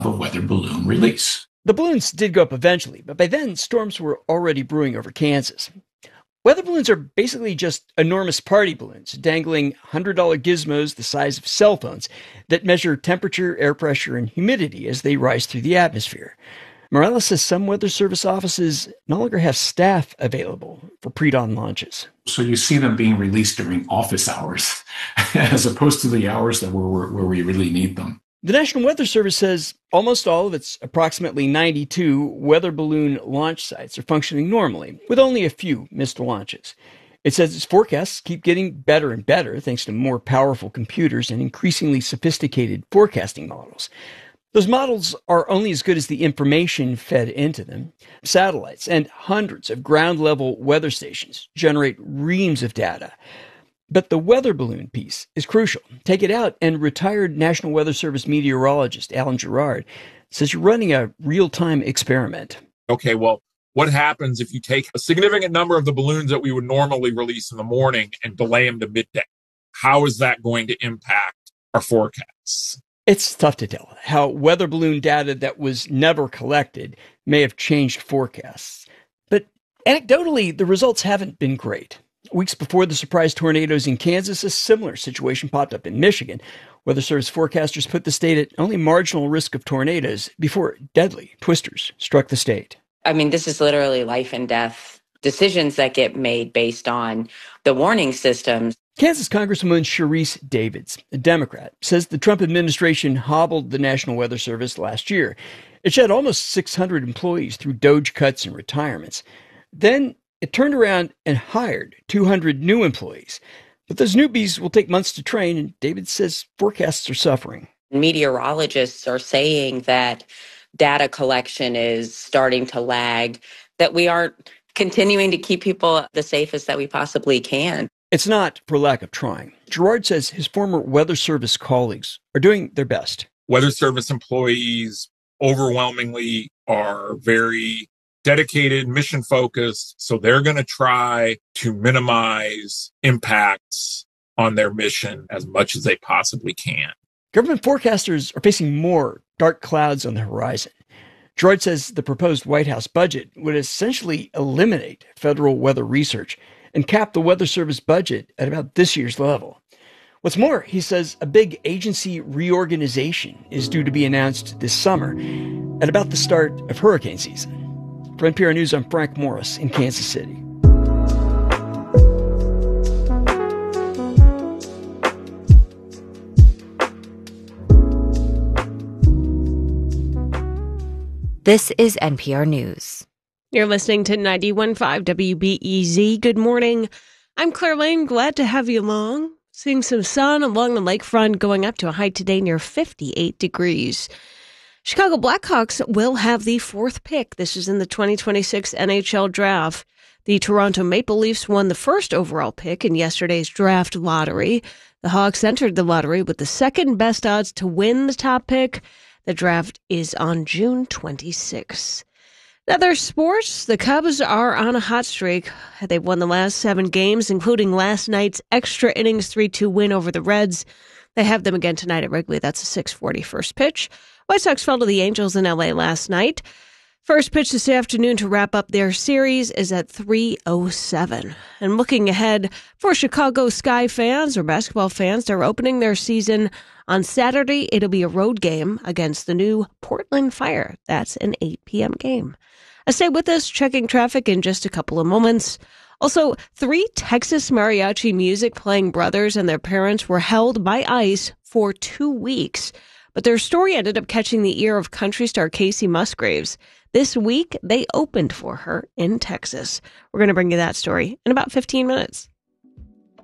a weather balloon release. The balloons did go up eventually, but by then storms were already brewing over Kansas. Weather balloons are basically just enormous party balloons, dangling $100 gizmos the size of cell phones that measure temperature, air pressure, and humidity as they rise through the atmosphere. Morales says some Weather Service offices no longer have staff available for pre-dawn launches. So you see them being released during office hours as opposed to the hours that where we really need them. The National Weather Service says almost all of its approximately 92 weather balloon launch sites are functioning normally, with only a few missed launches. It says its forecasts keep getting better and better thanks to more powerful computers and increasingly sophisticated forecasting models. Those models are only as good as the information fed into them. Satellites and hundreds of ground-level weather stations generate reams of data. But the weather balloon piece is crucial. Take it out, and retired National Weather Service meteorologist Alan Gerard says you're running a real-time experiment. Okay, well, what happens if you take a significant number of the balloons that we would normally release in the morning and delay them to midday? How is that going to impact our forecasts? It's tough to tell how weather balloon data that was never collected may have changed forecasts. But anecdotally, the results haven't been great. Weeks before the surprise tornadoes in Kansas, a similar situation popped up in Michigan. Weather Service forecasters put the state at only marginal risk of tornadoes before deadly twisters struck the state. I mean, this is literally life and death decisions that get made based on the warning systems. Kansas Congresswoman Sharice Davids, a Democrat, says the Trump administration hobbled the National Weather Service last year. It shed almost 600 employees through DOGE cuts and retirements. Then it turned around and hired 200 new employees. But those newbies will take months to train, and David says forecasts are suffering. Meteorologists are saying that data collection is starting to lag, that we aren't continuing to keep people the safest that we possibly can. It's not for lack of trying. Gerard says his former Weather Service colleagues are doing their best. Weather Service employees overwhelmingly are very dedicated, mission-focused, so they're going to try to minimize impacts on their mission as much as they possibly can. Government forecasters are facing more dark clouds on the horizon. Gerard says the proposed White House budget would essentially eliminate federal weather research and cap the Weather Service budget at about this year's level. What's more, he says a big agency reorganization is due to be announced this summer at about the start of hurricane season. For NPR News, I'm Frank Morris in Kansas City. This is NPR News. You're listening to 91.5 WBEZ. Good morning. I'm Claire Lane. Glad to have you along. Seeing some sun along the lakefront, going up to a high today near 58 degrees. Chicago Blackhawks will have the fourth pick. This is in the 2026 NHL draft. The Toronto Maple Leafs won the first overall pick in yesterday's draft lottery. The Hawks entered the lottery with the second best odds to win the top pick. The draft is on June 26. Other sports, the Cubs are on a hot streak. They've won the last 7 games, including last night's extra innings 3-2 win over the Reds. They have them again tonight at Wrigley. That's a 6:40 first pitch. White Sox fell to the Angels in L.A. last night. First pitch this afternoon to wrap up their series is at 3:07. And looking ahead for Chicago Sky fans or basketball fans, they're opening their season on Saturday. It'll be a road game against the new Portland Fire. That's an 8 p.m. game. Stay with us, checking traffic in just a couple of moments. Also, 3 Texas mariachi music playing brothers and their parents were held by ICE for 2 weeks. But their story ended up catching the ear of country star Kacey Musgraves. This week, they opened for her in Texas. We're going to bring you that story in about 15 minutes.